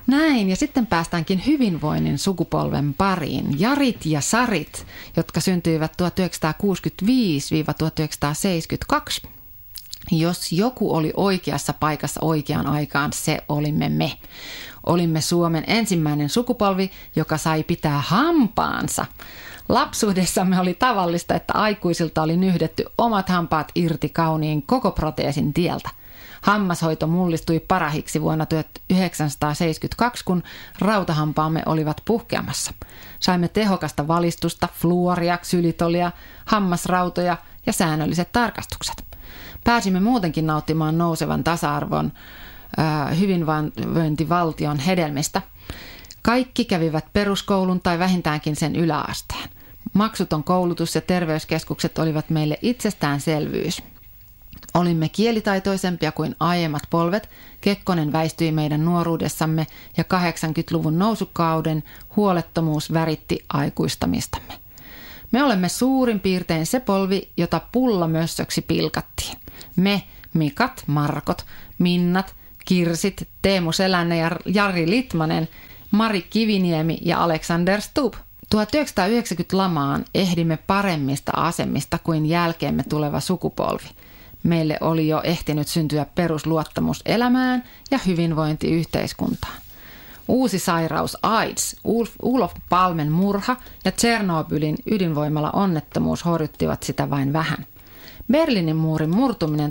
Näin, ja sitten päästäänkin hyvinvoinnin sukupolven pariin. Jarit ja Sarit, jotka syntyivät 1965–1972. Jos joku oli oikeassa paikassa oikeaan aikaan, se olimme me. Olimme Suomen ensimmäinen sukupolvi, joka sai pitää hampaansa. Lapsuudessamme oli tavallista, että aikuisilta oli nyhdetty omat hampaat irti kauniin koko proteesin tieltä. Hammashoito mullistui parahiksi vuonna 1972, kun rautahampaamme olivat puhkeamassa. Saimme tehokasta valistusta, fluoria, ksylitolia, hammasrautoja ja säännölliset tarkastukset. Pääsimme muutenkin nauttimaan nousevan tasa-arvon hyvinvointivaltion hedelmistä. Kaikki kävivät peruskoulun tai vähintäänkin sen yläasteen. Maksuton koulutus ja terveyskeskukset olivat meille itsestäänselvyys. Olimme kielitaitoisempia kuin aiemmat polvet. Kekkonen väistyi meidän nuoruudessamme ja 80-luvun nousukauden huolettomuus väritti aikuistamistamme. Me olemme suurin piirtein se polvi, jota pullamössöksi pilkattiin. Me, Mikat, Markot, Minnat, Kirsit, Teemu Selänne ja Jari Litmanen, Mari Kiviniemi ja Alexander Stubb. 1990 lamaan ehdimme paremmista asemista kuin jälkeemme tuleva sukupolvi. Meille oli jo ehtinyt syntyä perusluottamus elämään ja hyvinvointiyhteiskuntaan. Uusi sairaus AIDS, Olof Palmen murha ja Tšernobylin ydinvoimala onnettomuus horjuttivat sitä vain vähän. Berliinin muurin murtuminen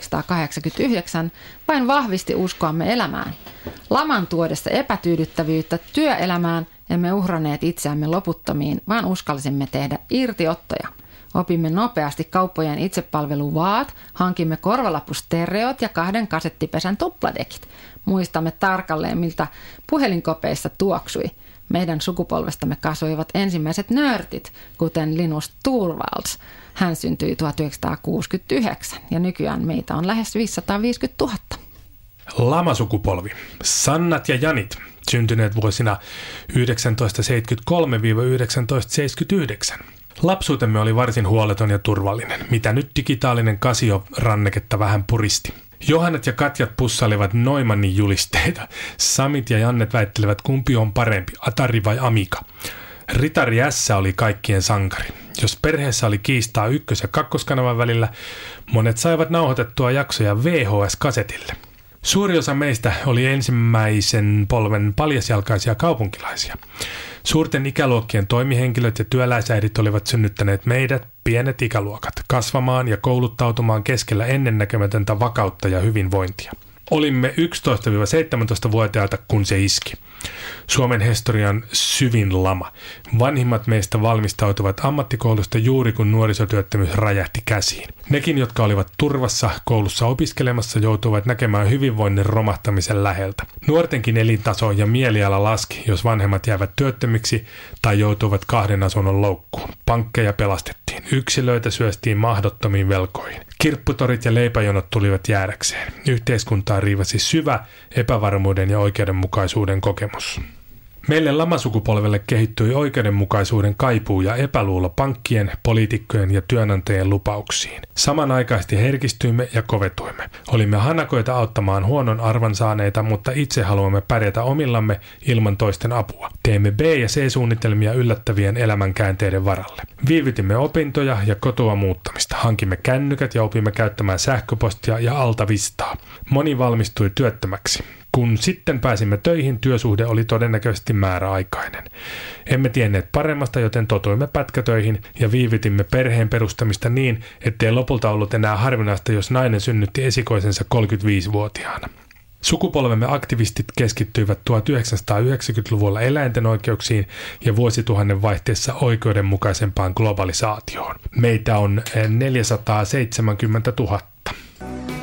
1989 vain vahvisti uskoamme elämään. Laman tuodessa epätyydyttävyyttä työelämään emme uhranneet itseämme loputtomiin, vaan uskalsimme tehdä irtiottoja. Opimme nopeasti kauppojen itsepalveluvaat, hankimme korvalappustereot ja 2 kasettipesän tupladekit. Muistamme tarkalleen, miltä puhelinkopeissa tuoksui. Meidän sukupolvestamme kasvoivat ensimmäiset nörtit, kuten Linus Torvalds. Hän syntyi 1969 ja nykyään meitä on lähes 550 000. Lamasukupolvi. Sannat ja Janit, syntyneet vuosina 1973–1979. Lapsuutemme oli varsin huoleton ja turvallinen, mitä nyt digitaalinen Casio-ranneketta vähän puristi. Johannat ja Katjat pussailivat Neumannin julisteita. Samit ja Jannet väittelevät, kumpi on parempi, Atari vai Amiga. Ritari S oli kaikkien sankari. Jos perheessä oli kiistaa 1- ja 2-kanavan välillä, monet saivat nauhoitettua jaksoja VHS-kasetille. Suuri osa meistä oli ensimmäisen polven paljasjalkaisia kaupunkilaisia. Suurten ikäluokkien toimihenkilöt ja työläisäidit olivat synnyttäneet meidät, pienet ikäluokat, kasvamaan ja kouluttautumaan keskellä ennennäkemätöntä vakautta ja hyvinvointia. Olimme 11–17-vuotiaita, kun se iski. Suomen historian syvin lama. Vanhimmat meistä valmistautuvat ammattikoulusta juuri kun nuorisotyöttömyys räjähti käsiin. Nekin, jotka olivat turvassa koulussa opiskelemassa, joutuivat näkemään hyvinvoinnin romahtamisen läheltä. Nuortenkin elintaso ja mieliala laski, jos vanhemmat jäävät työttömiksi tai joutuivat 2 asunnon loukkuun. Pankkeja pelastettiin. Yksilöitä syöstiin mahdottomiin velkoihin. Kirpputorit ja leipäjonot tulivat jäädäkseen. Yhteiskuntaa riivasi syvä epävarmuuden ja oikeudenmukaisuuden kokemus. Meille lamasukupolvelle kehittyi oikeudenmukaisuuden kaipuu ja epäluulo pankkien, poliitikkojen ja työnantajien lupauksiin. Samanaikaisesti herkistyimme ja kovetuimme. Olimme hanakoita auttamaan huonon arvan saaneita, mutta itse haluamme pärjätä omillamme ilman toisten apua. Teemme B- ja C-suunnitelmia yllättävien elämänkäänteiden varalle. Viivytimme opintoja ja kotoa muuttamista. Hankimme kännykät ja opimme käyttämään sähköpostia ja altavistaa. Moni valmistui työttömäksi. Kun sitten pääsimme töihin, työsuhde oli todennäköisesti määräaikainen. Emme tienneet paremmasta, joten totuimme pätkätöihin ja viivytimme perheen perustamista niin, ettei lopulta ollut enää harvinaista, jos nainen synnytti esikoisensa 35-vuotiaana. Sukupolvemme aktivistit keskittyivät 1990-luvulla eläinten oikeuksiin ja vuosituhannen vaihteessa oikeudenmukaisempaan globalisaatioon. Meitä on 470 000.